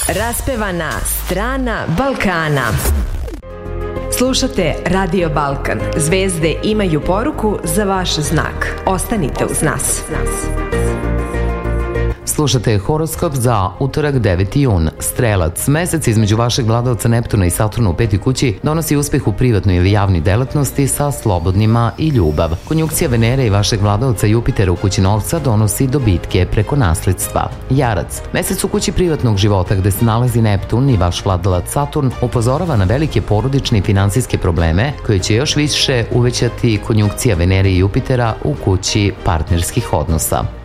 Raspevana strana Balkana. Slušate Radio Balkan. Zvezde imaju poruku za vaš znak. Ostanite uz nas. Slušate horoskop za utorak 9. jun. Strelac, mesec između vašeg vladavca Neptuna i Saturna u petoj kući donosi uspeh u privatnoj ili javnoj delatnosti sa slobodnima i ljubav. Konjunkcija Venere i vašeg vladavca Jupitera u kući novca donosi dobitke preko nasledstva. Jarac, mesec u kući privatnog života gde se nalazi Neptun i vaš vladalac Saturn upozorava na velike porodične i finansijske probleme koje će još više uvećati konjunkcija Venere i Jupitera u kući partnerskih odnosa.